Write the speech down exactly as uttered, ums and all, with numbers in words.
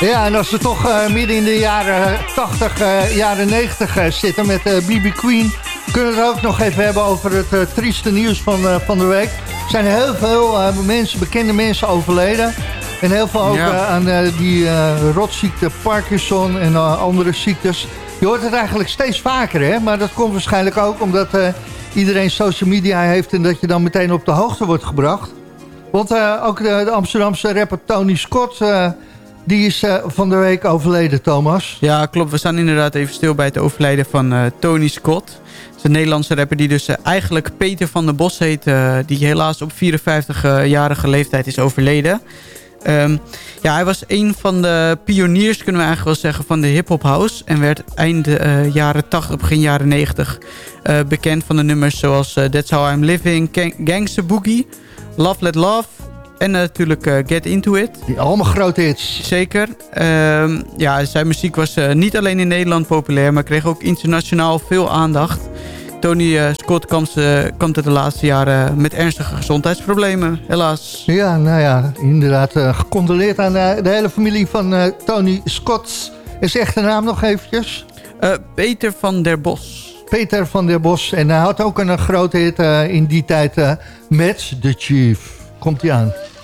Ja, en als we toch uh, midden in de jaren tachtig, uh, jaren negentig uh, zitten met uh, B B Queen... kunnen we het ook nog even hebben over het uh, trieste nieuws van, uh, van de week. Er zijn heel veel uh, mensen, bekende mensen overleden. En heel veel ook ja. uh, aan uh, die uh, rotziekte Parkinson en uh, andere ziektes. Je hoort het eigenlijk steeds vaker, hè? Maar dat komt waarschijnlijk ook omdat uh, iedereen social media heeft... en dat je dan meteen op de hoogte wordt gebracht. Want uh, ook de, de Amsterdamse rapper Tony Scott... Uh, die is uh, van de week overleden, Thomas. Ja, klopt. We staan inderdaad even stil bij het overlijden van uh, Tony Scott. Dat is een Nederlandse rapper die dus uh, eigenlijk Peter van der Bos heet... Uh, die helaas op vierenvijftigjarige leeftijd is overleden. Um, ja, hij was een van de pioniers, kunnen we eigenlijk wel zeggen, van de hip-hop house. En werd eind uh, jaren tachtig, begin jaren negentig uh, bekend van de nummers zoals uh, That's How I'm Living, Gangsta Boogie, Love Let Love en natuurlijk uh, Get Into It. Die allemaal grote hits. Zeker. Um, ja, zijn muziek was uh, niet alleen in Nederland populair, maar kreeg ook internationaal veel aandacht. Tony uh, Scott kampt uh, de laatste jaren met ernstige gezondheidsproblemen, helaas. Ja, nou ja, inderdaad. Uh, gecondoleerd aan uh, de hele familie van uh, Tony Scott. Is echte naam nog eventjes? Uh, Peter van der Bos. Peter van der Bos. En hij had ook een, een grote hit uh, in die tijd uh, met The Chief. Komt hij aan.